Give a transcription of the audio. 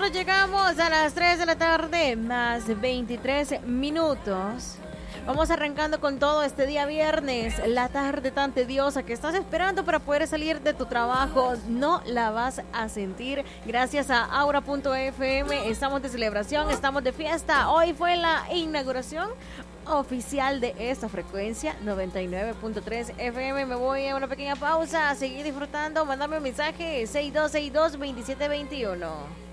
nosotros llegamos a las 3 de la tarde, más 23 minutos. Vamos arrancando con todo este día viernes, la tarde tan tediosa que estás esperando para poder salir de tu trabajo. No la vas a sentir gracias a Aura.fm. Estamos de celebración, estamos de fiesta. Hoy fue la inauguración oficial de esta frecuencia 99.3 FM. Me voy a una pequeña pausa, seguir disfrutando. Mándame un mensaje 6262-2721.